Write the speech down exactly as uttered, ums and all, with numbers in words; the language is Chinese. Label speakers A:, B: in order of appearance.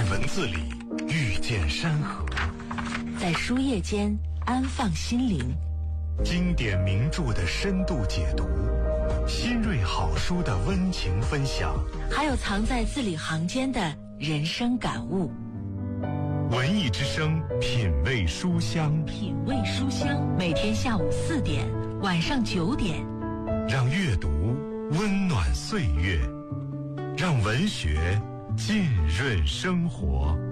A: 在文字里遇见山河，
B: 在书页间安放心灵。
A: 经典名著的深度解读，新锐好书的温情分享，
B: 还有藏在字里行间的人生感悟。
A: 文艺之声，品味书香，
B: 品味书香，每天下午四点，晚上九点，
A: 让阅读温暖岁月，让文学浸润生活。